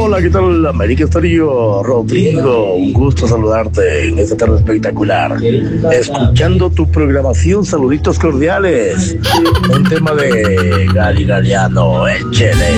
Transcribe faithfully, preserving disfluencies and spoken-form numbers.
Hola, ¿qué tal? América Estadio, Rodrigo, un gusto saludarte en esta tarde espectacular. Escuchando tu programación, saluditos cordiales. Un tema de Gali Galiano, échele.